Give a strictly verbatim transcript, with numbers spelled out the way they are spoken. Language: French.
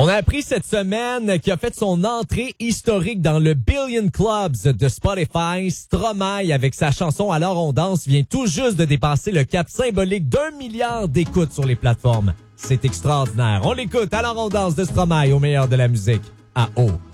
On a appris cette semaine qu'il a fait son entrée historique dans le Billion Clubs de Spotify. Stromae, avec sa chanson Alors on danse, vient tout juste de dépasser le cap symbolique d'un milliard d'écoutes sur les plateformes. C'est extraordinaire. On l'écoute, Alors on danse de Stromae au meilleur de la musique. À haut.